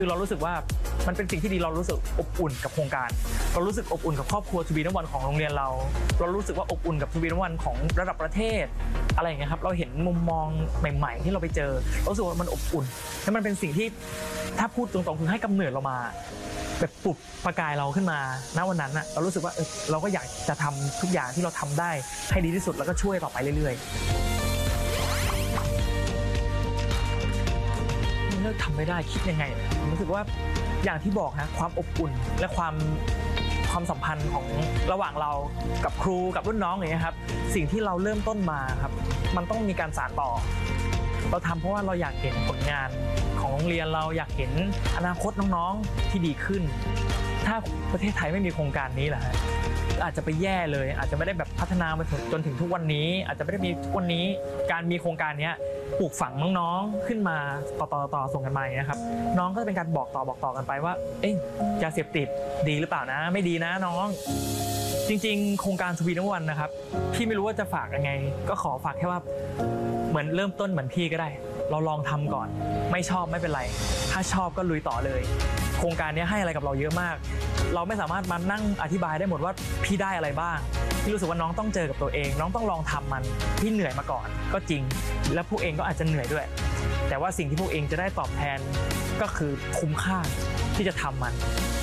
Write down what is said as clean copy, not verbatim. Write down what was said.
คือเรารู้สึกว่ามันเป็นสิ่งที่ดีเรารู้สึกอบอุ่นกับโครงการเรารู้สึกอบอุ่นกับครอบครัวทูบีนัมวันของโรงเรียนเรารู้สึกว่าอบอุ่นกับทูบีนัมวันของระดับประเทศอะไรอย่างเงี้ยครับเราเห็นมุมมองใหม่ๆที่เราไปเจอเรารู้สึกว่ามันอบอุ่นและมันเป็นสิ่งที่ถ้าพูดตรงๆคือให้กำเนิดเรามาแบบปลุกประกายเราขึ้นมาณวันนั้นเรารู้สึกว่าเราก็อยากจะทำทุกอย่างที่เราทำได้ให้ดีที่สุดแล้วก็ช่วยต่อไปเรื่อยๆเลิกทำไม่ได้คิดยังไงผมรู้สึกว่าอย่างที่บอกนะความอบอุ่นและความสัมพันธ์ของระหว่างเรากับครูกับรุ่นน้องอย่างเงี้ยครับสิ่งที่เราเริ่มต้นมาครับมันต้องมีการสานต่อเราทำเพราะว่าเราอยากเห็นผลงานของโรงเรียนเราอยากเห็นอนาคตน้องๆที่ดีขึ้นถ้าประเทศไทยไม่มีโครงการนี้ล่ะฮะอาจจะไปแย่เลยอาจจะไม่ได้แบบพัฒนามาจนถึงทุกวันนี้อาจจะไม่ได้มีทุกวันนี้การมีโครงการนี้ปลูกฝังน้องๆขึ้นมาต่อส่งกันมาอย่างนี้ครับน้องก็จะเป็นการบอกต่อกันไปว่าเอ๊ะยาเสพติดดีหรือเปล่านะไม่ดีนะน้องจริงๆโครงการทูบีนัมวันนะครับพี่ไม่รู้ว่าจะฝากยังไงก็ขอฝากแค่ว่าเหมือนเริ่มต้นเหมือนพี่ก็ได้เราลองทำก่อนไม่ชอบไม่เป็นไรถ้าชอบก็ลุยต่อเลยโครงการนี้ให้อะไรกับเราเยอะมากเราไม่สามารถมานั่งอธิบายได้หมดว่าพี่ได้อะไรบ้างพี่รู้สึกว่าน้องต้องเจอกับตัวเองน้องต้องลองทำมันพี่เหนื่อยมาก่อนก็จริงแล้วพวกเองก็อาจจะเหนื่อยด้วยแต่ว่าสิ่งที่พวกเองจะได้ตอบแทนก็คือคุ้มค่าที่จะทำมัน